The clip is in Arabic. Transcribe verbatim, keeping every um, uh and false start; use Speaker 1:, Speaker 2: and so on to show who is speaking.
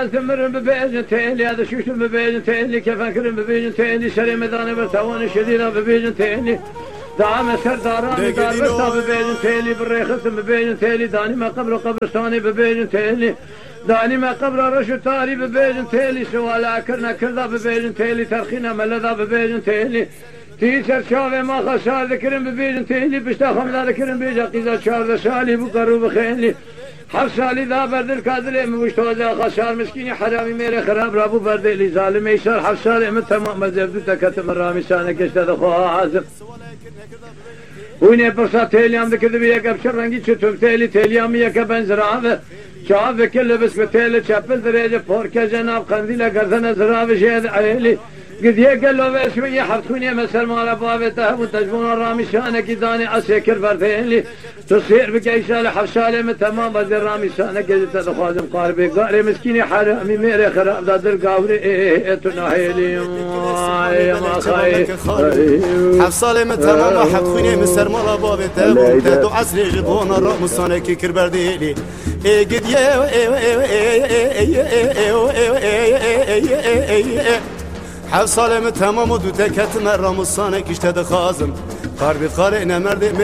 Speaker 1: ثمرن ببيجن تيلي هذا شوشن ببيجن تيلي كيف أكرم ببيجن تيلي شري مداني برتوان شدينا ببيجن تيلي دعم سرداراني دار برتا ببيجن تيلي بالريخص ببيجن تيلي داني ما قبر قبرستاني ببيجن تيلي داني ما قبر رشو تاري ببيجن تيلي سوالا كرنا كردا ببيجن تيلي ترخينا ملدا ببيجن تيلي تيسر شاوه ما خسار ذكرن ببيجن تيلي بشتا خمدا ذكرن بيجا قيزا شارد سالي بقرو بخيلي حف سالی دا بردل کادله مشتوزا خسار مسکینی حرامی میره خراب رابو بردلی ظالم ایشار حف سالی من تمام مزبدو تکتم رامی سانه کشته دخواه عازم وینه پرسا تیلیام دکرده بی یک ابشر رنگی چطور تیلی تیلیامی یک بنزرابه چاو وکل بس به تیل چپل دریجه پورکه جناب قندیل گردن زرابه شید عیلی قد يقلوا بشوية حفتوني مسر مال بابته وتجبون الرامي شانك داني أسكر بردين تصير بقيسة لحفشالي من تمام بدر رامي شانك قد تدخوازم قاربي قاري مسكيني حرامي ميري خراب دادر قاوري ايه تناهيلي ما خاي
Speaker 2: حفشالي من تمام حفتوني مسر مال بابته وتدو عسري جبون الرامي شانك كر بردين ايه قد يه حف سالم تمام و دو تکت مرام و سانه کشته دخازم قربی قاره نمرده